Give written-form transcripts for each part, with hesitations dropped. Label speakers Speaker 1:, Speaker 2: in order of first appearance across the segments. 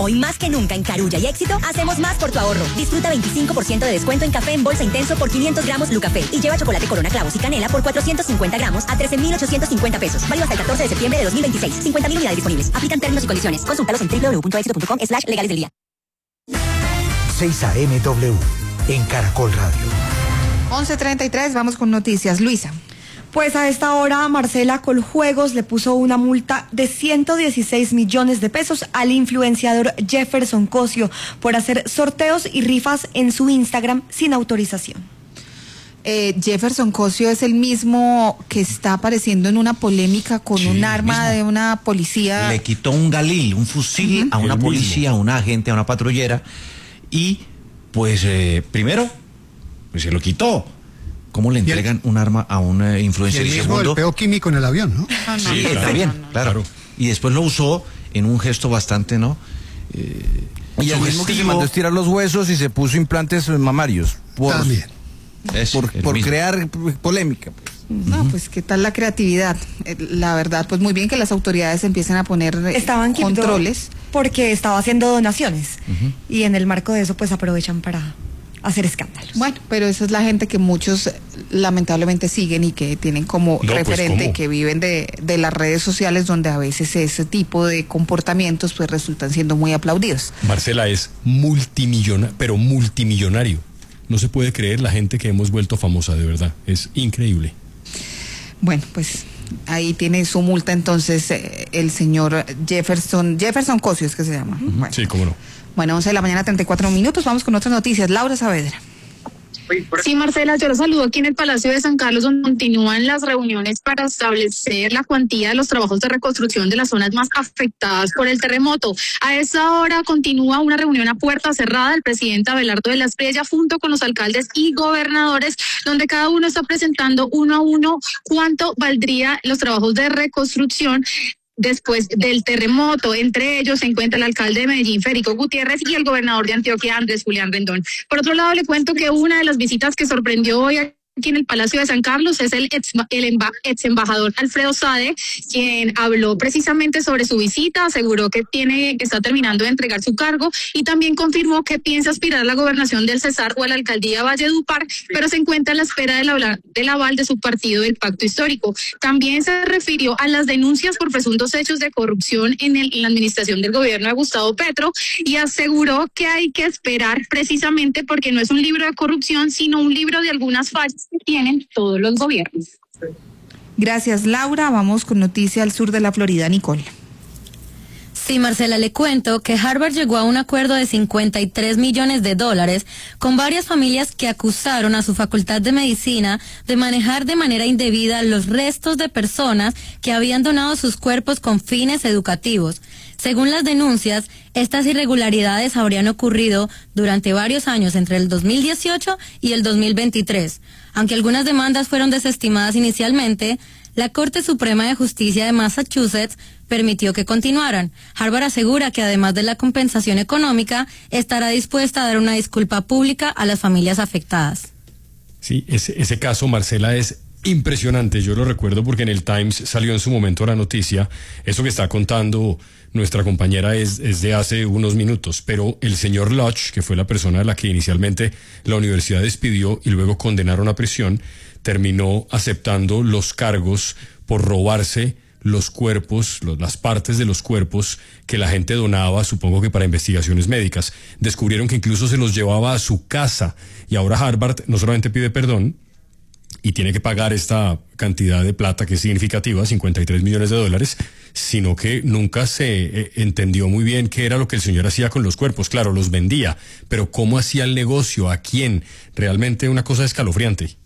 Speaker 1: Hoy más que nunca en Carulla y Éxito, hacemos más por tu ahorro. Disfruta 25% de descuento en café en bolsa intenso por 500 gramos Lucafé y lleva chocolate Corona Clavos y Canela por 450 gramos a 13,850 pesos. Válido hasta el 14 de septiembre de 2026. 50.000 unidades disponibles. Aplican términos y condiciones. Consúltalos en www.exito.com/legales del día.
Speaker 2: 6 AM.W en Caracol Radio.
Speaker 3: 11:33, vamos con noticias. Luisa.
Speaker 4: Pues a esta hora Marcela Coljuegos le puso una multa de 116 millones de pesos al influenciador Jefferson Cosio por hacer sorteos y rifas en su Instagram sin autorización.
Speaker 3: Jefferson Cosio es el mismo que está apareciendo en una polémica con un arma de una policía.
Speaker 5: Le quitó un galil, un fusil a una policía, a una agente, a una patrullera y pues primero pues se lo quitó. ¿Cómo le entregan un arma a un influencer?
Speaker 6: Y el mismo golpeo químico en el avión, ¿no?
Speaker 5: Sí, está bien, claro. Y después lo usó en un gesto bastante, ¿no?
Speaker 7: Y el mismo que se mandó a estirar los huesos y se puso implantes mamarios.
Speaker 6: También.
Speaker 7: Por crear polémica.
Speaker 3: No, pues qué tal la creatividad. La verdad, pues muy bien que las autoridades empiecen a poner controles.
Speaker 4: Porque estaba haciendo donaciones. Y en el marco de eso, pues aprovechan para hacer escándalos.
Speaker 3: Bueno, pero esa es la gente que muchos lamentablemente siguen y que tienen como referente, que viven de las redes sociales, donde a veces ese tipo de comportamientos pues resultan siendo muy aplaudidos.
Speaker 8: Marcela es multimillonario. No se puede creer la gente que hemos vuelto famosa, de verdad. Es increíble.
Speaker 3: Bueno, pues ahí tiene su multa entonces el señor Jefferson Cosio, es que se llama. Bueno.
Speaker 8: Sí, cómo no.
Speaker 3: Bueno, 11:34 Vamos con otras noticias. Laura Saavedra.
Speaker 9: Sí, Marcela, yo los saludo aquí en el Palacio de San Carlos, donde continúan las reuniones para establecer la cuantía de los trabajos de reconstrucción de las zonas más afectadas por el terremoto. A esa hora continúa una reunión a puerta cerrada. El presidente Abelardo de la Espriella, junto con los alcaldes y gobernadores, donde cada uno está presentando uno a uno cuánto valdría los trabajos de reconstrucción después del terremoto. Entre ellos se encuentra el alcalde de Medellín, Federico Gutiérrez, y el gobernador de Antioquia, Andrés Julián Rendón. Por otro lado, le cuento que una de las visitas que sorprendió hoy aquí en el Palacio de San Carlos es el ex embajador Alfredo Sade, quien habló precisamente sobre su visita, aseguró que está terminando de entregar su cargo y también confirmó que piensa aspirar a la gobernación del Cesar o a la alcaldía Valledupar, pero se encuentra a la espera del aval de su partido del Pacto Histórico. También se refirió a las denuncias por presuntos hechos de corrupción en la administración del gobierno de Gustavo Petro y aseguró que hay que esperar precisamente porque no es un libro de corrupción, sino un libro de algunas fallas que tienen todos los gobiernos.
Speaker 3: Gracias, Laura. Vamos con noticia al sur de la Florida, Nicole.
Speaker 10: Sí, Marcela, le cuento que Harvard llegó a un acuerdo de $53 millones con varias familias que acusaron a su facultad de medicina de manejar de manera indebida los restos de personas que habían donado sus cuerpos con fines educativos. Según las denuncias, estas irregularidades habrían ocurrido durante varios años entre el 2018 y el 2023. Aunque algunas demandas fueron desestimadas inicialmente, la Corte Suprema de Justicia de Massachusetts permitió que continuaran. Harvard asegura que además de la compensación económica, estará dispuesta a dar una disculpa pública a las familias afectadas.
Speaker 8: Sí, ese caso, Marcela, es impresionante. Yo lo recuerdo porque en el Times salió en su momento la noticia. Eso que está contando nuestra compañera es de hace unos minutos, pero el señor Lodge, que fue la persona a la que inicialmente la universidad despidió y luego condenaron a prisión, terminó aceptando los cargos por robarse los cuerpos, las partes de los cuerpos que la gente donaba, supongo que para investigaciones médicas. Descubrieron que incluso se los llevaba a su casa y ahora Harvard no solamente pide perdón y tiene que pagar esta cantidad de plata que es significativa, $53 millones, sino que nunca se entendió muy bien qué era lo que el señor hacía con los cuerpos. Claro, los vendía, pero ¿cómo hacía el negocio? ¿A quién? Realmente una cosa escalofriante.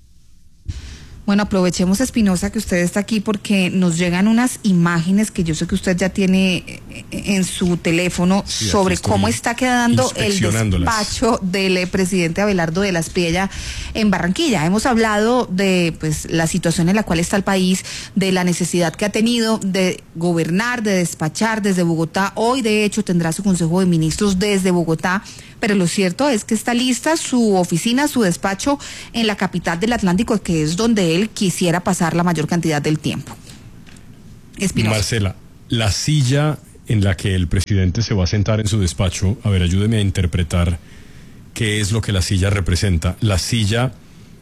Speaker 3: Bueno, aprovechemos, Espinosa, que usted está aquí porque nos llegan unas imágenes que yo sé que usted ya tiene en su teléfono sobre cómo está quedando el despacho del presidente Abelardo de la Espriella en Barranquilla. Hemos hablado de la situación en la cual está el país, de la necesidad que ha tenido de gobernar, de despachar desde Bogotá. Hoy, de hecho, tendrá su Consejo de Ministros desde Bogotá. Pero lo cierto es que está lista su oficina, su despacho en la capital del Atlántico, que es donde él quisiera pasar la mayor cantidad del tiempo. Espinosa.
Speaker 8: Marcela, la silla en la que el presidente se va a sentar en su despacho. A ver, ayúdeme a interpretar qué es lo que la silla representa. La silla,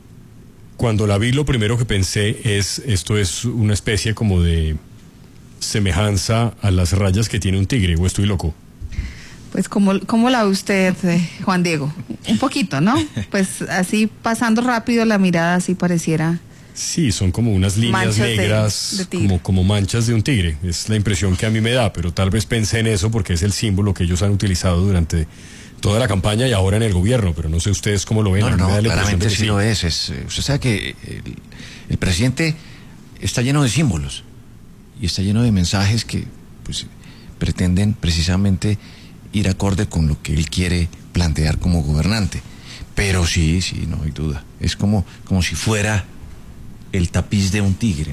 Speaker 8: cuando la vi, lo primero que pensé es, esto es una especie como de semejanza a las rayas que tiene un tigre, ¿o estoy loco?
Speaker 3: Pues ¿cómo la ve usted, Juan Diego? Un poquito, ¿no? Pues así pasando rápido la mirada, así pareciera.
Speaker 8: Sí, son como unas líneas negras, como manchas de un tigre. Es la impresión que a mí me da, pero tal vez pensé en eso porque es el símbolo que ellos han utilizado durante toda la campaña y ahora en el gobierno, pero no sé ustedes cómo lo ven.
Speaker 5: No, claramente sí lo es. Usted sabe que el presidente está lleno de símbolos y está lleno de mensajes que pues pretenden precisamente ir acorde con lo que él quiere plantear como gobernante. Pero sí, no hay duda. Es como si fuera el tapiz de un tigre,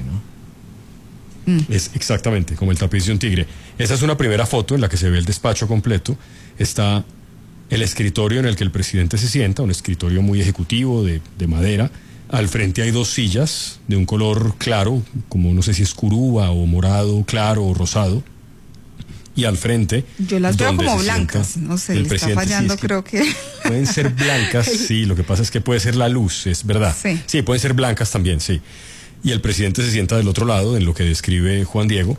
Speaker 5: ¿no?
Speaker 8: Es exactamente como el tapiz de un tigre. Esa es una primera foto en la que se ve el despacho completo. Está el escritorio en el que el presidente se sienta, un escritorio muy ejecutivo de madera. Al frente hay 2 sillas de un color claro, como no sé si es curúa o morado claro o rosado. Y al frente,
Speaker 3: yo las veo como blancas, no sé, le está fallando, creo que
Speaker 8: pueden ser blancas, sí, lo que pasa es que puede ser la luz, es verdad. Sí, pueden ser blancas también, sí. Y el presidente se sienta del otro lado, en lo que describe Juan Diego.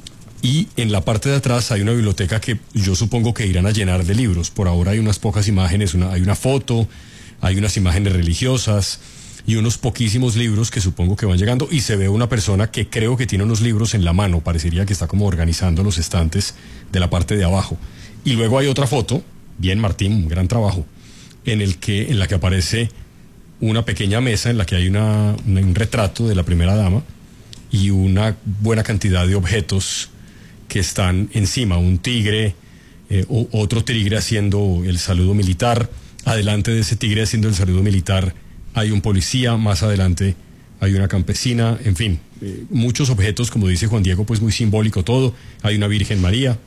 Speaker 8: Y en la parte de atrás hay una biblioteca que yo supongo que irán a llenar de libros. Por ahora hay unas pocas imágenes, hay una foto, hay unas imágenes religiosas y unos poquísimos libros que supongo que van llegando, y se ve una persona que creo que tiene unos libros en la mano, parecería que está como organizando los estantes de la parte de abajo. Y luego hay otra foto, bien Martín, un gran trabajo, en la que aparece una pequeña mesa en la que hay un retrato de la primera dama y una buena cantidad de objetos que están encima, un tigre, otro tigre haciendo el saludo militar, adelante de ese tigre haciendo el saludo militar hay un policía, más adelante hay una campesina, en fin, muchos objetos, como dice Juan Diego, pues muy simbólico todo. Hay una Virgen María,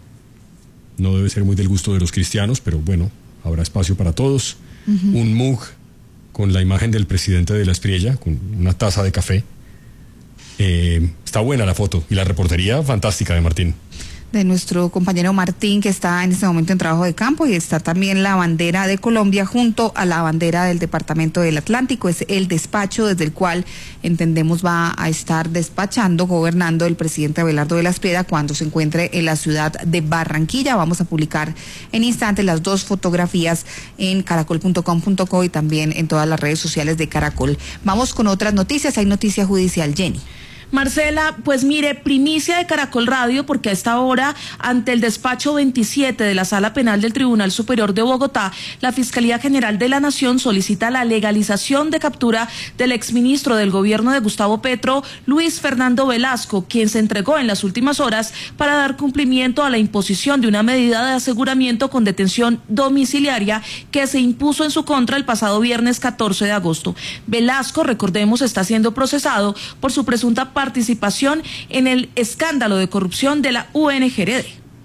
Speaker 8: no debe ser muy del gusto de los cristianos, pero bueno, habrá espacio para todos. Un mug con la imagen del presidente de la Espriella, con una taza de café. Está buena la foto, y la reportería fantástica de Martín.
Speaker 3: De nuestro compañero Martín, que está en este momento en trabajo de campo, y está también la bandera de Colombia junto a la bandera del Departamento del Atlántico. Es el despacho desde el cual entendemos va a estar despachando, gobernando el presidente Abelardo de la Espriella cuando se encuentre en la ciudad de Barranquilla. Vamos a publicar en instantes las 2 fotografías en caracol.com.co y también en todas las redes sociales de Caracol. Vamos con otras noticias. Hay noticia judicial, Jenny.
Speaker 11: Marcela, pues mire, primicia de Caracol Radio, porque a esta hora, ante el despacho 27 de la Sala Penal del Tribunal Superior de Bogotá, la Fiscalía General de la Nación solicita la legalización de captura del exministro del gobierno de Gustavo Petro, Luis Fernando Velasco, quien se entregó en las últimas horas para dar cumplimiento a la imposición de una medida de aseguramiento con detención domiciliaria que se impuso en su contra el pasado viernes 14 de agosto. Velasco, recordemos, está siendo procesado por su presunta participación en el escándalo de corrupción de la UNGRD.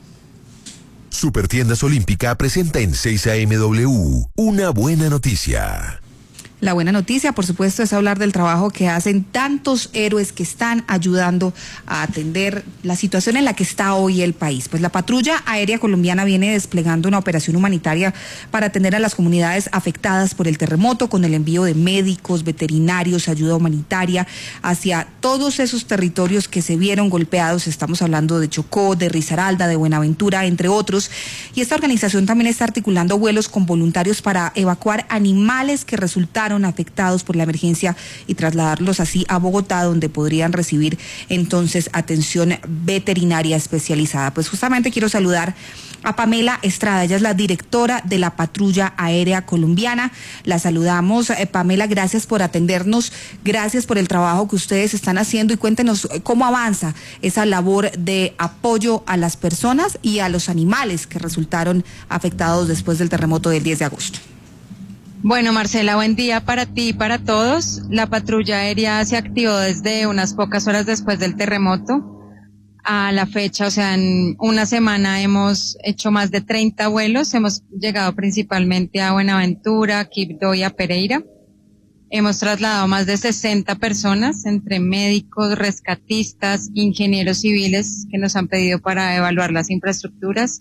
Speaker 2: Supertiendas Olímpica presenta en 6 AM una buena noticia.
Speaker 3: La buena noticia, por supuesto, es hablar del trabajo que hacen tantos héroes que están ayudando a atender la situación en la que está hoy el país. Pues la Patrulla Aérea Colombiana viene desplegando una operación humanitaria para atender a las comunidades afectadas por el terremoto, con el envío de médicos, veterinarios, ayuda humanitaria hacia todos esos territorios que se vieron golpeados. Estamos hablando de Chocó, de Risaralda, de Buenaventura, entre otros. Y esta organización también está articulando vuelos con voluntarios para evacuar animales que resultaron afectados por la emergencia y trasladarlos así a Bogotá, donde podrían recibir entonces atención veterinaria especializada. Pues justamente quiero saludar a Pamela Estrada, ella es la directora de la Patrulla Aérea Colombiana. La saludamos. Pamela, gracias por atendernos, gracias por el trabajo que ustedes están haciendo, y cuéntenos cómo avanza esa labor de apoyo a las personas y a los animales que resultaron afectados después del terremoto del 10 de agosto.
Speaker 12: Bueno, Marcela, buen día para ti y para todos. La patrulla aérea se activó desde unas pocas horas después del terremoto. A la fecha, o sea, en una semana hemos hecho más de 30 vuelos. Hemos llegado principalmente a Buenaventura, Quibdó y a Pereira. Hemos trasladado más de 60 personas, entre médicos, rescatistas, ingenieros civiles que nos han pedido para evaluar las infraestructuras,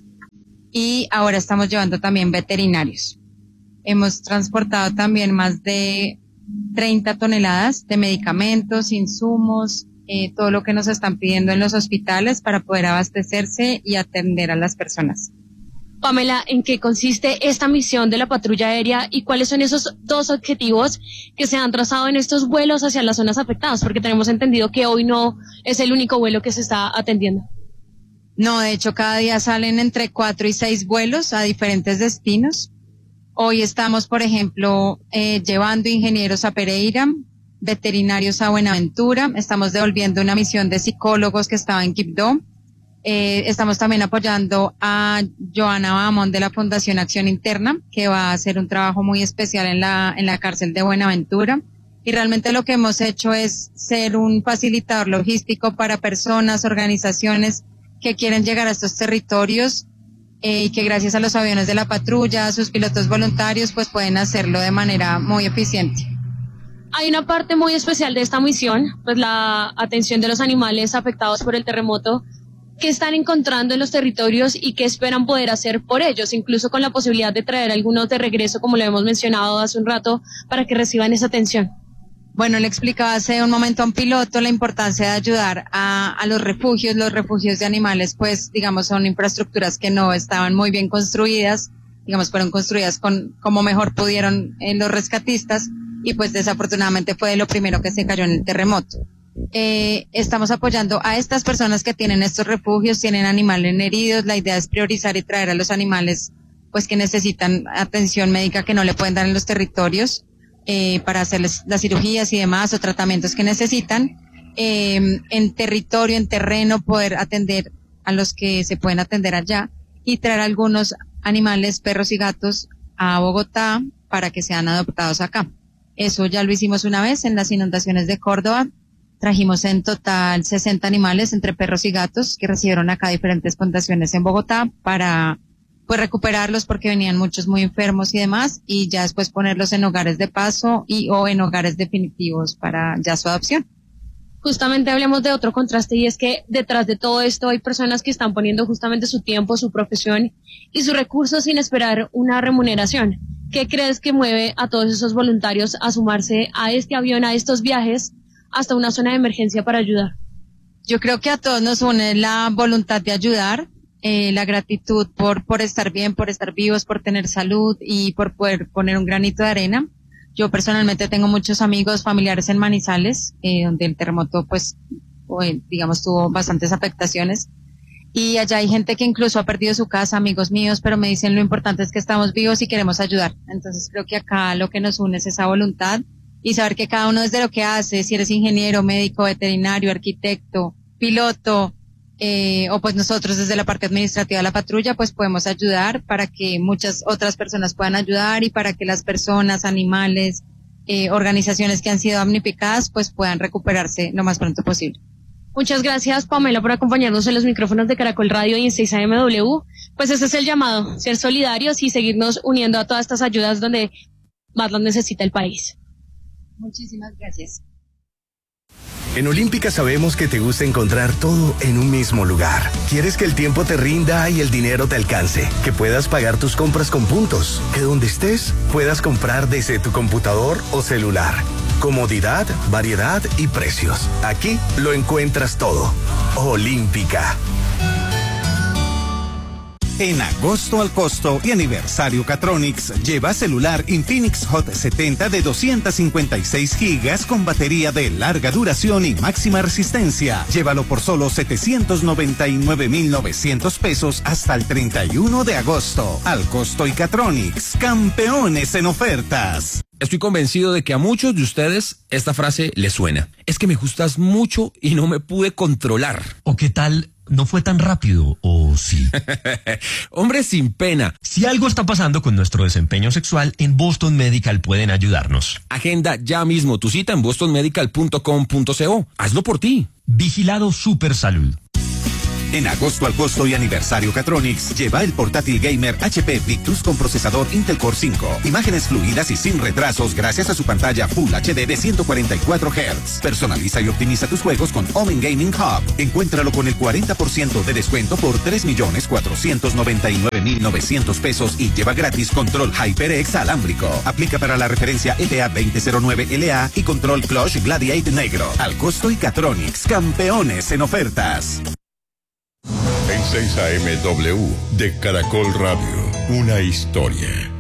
Speaker 12: y ahora estamos llevando también veterinarios. Hemos transportado también más de 30 toneladas de medicamentos, insumos, todo lo que nos están pidiendo en los hospitales para poder abastecerse y atender a las personas.
Speaker 13: Pamela, ¿en qué consiste esta misión de la patrulla aérea y cuáles son esos 2 objetivos que se han trazado en estos vuelos hacia las zonas afectadas? Porque tenemos entendido que hoy no es el único vuelo que se está atendiendo.
Speaker 12: No, de hecho cada día salen entre 4 y 6 vuelos a diferentes destinos. Hoy estamos, por ejemplo, llevando ingenieros a Pereira, veterinarios a Buenaventura, estamos devolviendo una misión de psicólogos que estaba en Quibdó. Estamos también apoyando a Joana Bamón de la Fundación Acción Interna, que va a hacer un trabajo muy especial en la cárcel de Buenaventura. Y realmente lo que hemos hecho es ser un facilitador logístico para personas, organizaciones que quieren llegar a estos territorios y que gracias a los aviones de la patrulla, a sus pilotos voluntarios, pues pueden hacerlo de manera muy eficiente.
Speaker 13: Hay una parte muy especial de esta misión, pues la atención de los animales afectados por el terremoto, que están encontrando en los territorios y que esperan poder hacer por ellos, incluso con la posibilidad de traer algunos de regreso, como lo hemos mencionado hace un rato, para que reciban esa atención.
Speaker 12: Bueno, le explicaba hace un momento a un piloto la importancia de ayudar a los refugios. Los refugios de animales, pues, digamos, son infraestructuras que no estaban muy bien construidas, digamos, fueron construidas como mejor pudieron los rescatistas, y pues desafortunadamente fue lo primero que se cayó en el terremoto. Estamos apoyando a estas personas que tienen estos refugios, tienen animales heridos. La idea es priorizar y traer a los animales pues que necesitan atención médica que no le pueden dar en los territorios, para hacerles las cirugías y demás o tratamientos que necesitan, en territorio, en terreno, poder atender a los que se pueden atender allá y traer algunos animales, perros y gatos a Bogotá para que sean adoptados acá. Eso ya lo hicimos una vez en las inundaciones de Córdoba. Trajimos en total 60 animales entre perros y gatos que recibieron acá diferentes fundaciones en Bogotá para pues recuperarlos porque venían muchos muy enfermos y demás, y ya después ponerlos en hogares de paso o en hogares definitivos para ya su adopción.
Speaker 13: Justamente hablemos de otro contraste, y es que detrás de todo esto hay personas que están poniendo justamente su tiempo, su profesión y sus recursos sin esperar una remuneración. ¿Qué crees que mueve a todos esos voluntarios a sumarse a este avión, a estos viajes, hasta una zona de emergencia para ayudar?
Speaker 12: Yo creo que a todos nos une la voluntad de ayudar, la gratitud por estar bien, por estar vivos, por tener salud y por poder poner un granito de arena. Yo personalmente tengo muchos amigos, familiares en Manizales, donde el terremoto, pues, digamos, tuvo bastantes afectaciones. Y allá hay gente que incluso ha perdido su casa, amigos míos, pero me dicen lo importante es que estamos vivos y queremos ayudar. Entonces creo que acá lo que nos une es esa voluntad y saber que cada uno desde lo que hace, si eres ingeniero, médico, veterinario, arquitecto, piloto, o pues nosotros desde la parte administrativa de la patrulla, pues podemos ayudar para que muchas otras personas puedan ayudar y para que las personas, animales, organizaciones que han sido damnificadas, pues puedan recuperarse lo más pronto posible.
Speaker 13: Muchas gracias, Pamela, por acompañarnos en los micrófonos de Caracol Radio y en 6AMW. Pues ese es el llamado, ser solidarios y seguirnos uniendo a todas estas ayudas donde más las necesita el país.
Speaker 12: Muchísimas gracias.
Speaker 14: En Olímpica sabemos que te gusta encontrar todo en un mismo lugar. Quieres que el tiempo te rinda y el dinero te alcance, que puedas pagar tus compras con puntos, que donde estés puedas comprar desde tu computador o celular. Comodidad, variedad y precios. Aquí lo encuentras todo. Olímpica.
Speaker 15: En agosto al costo y aniversario Catronics, lleva celular Infinix Hot 70 de 256 gigas con batería de larga duración y máxima resistencia. Llévalo por solo 799,900 pesos hasta el 31 de agosto. Al costo y Catronics, campeones en ofertas.
Speaker 16: Estoy convencido de que a muchos de ustedes esta frase les suena. Es que me gustas mucho y no me pude controlar.
Speaker 17: ¿O qué tal? No fue tan rápido, ¿o sí?
Speaker 16: Hombre, sin pena.
Speaker 17: Si algo está pasando con nuestro desempeño sexual, en Boston Medical pueden ayudarnos.
Speaker 16: Agenda ya mismo tu cita en bostonmedical.com.co. Hazlo por ti.
Speaker 17: Vigilado Supersalud.
Speaker 15: En agosto al costo y aniversario Catronics, lleva el portátil gamer HP Victus con procesador Intel Core 5. Imágenes fluidas y sin retrasos gracias a su pantalla Full HD de 144 Hz. Personaliza y optimiza tus juegos con Omen Gaming Hub. Encuéntralo con el 40% de descuento por 3.499.900 pesos y lleva gratis control HyperX alámbrico. Aplica para la referencia ETA 2009 LA y control Clutch Gladiator negro. Al costo y Catronics, campeones en ofertas.
Speaker 2: En 6 AM W de Caracol Radio, una historia.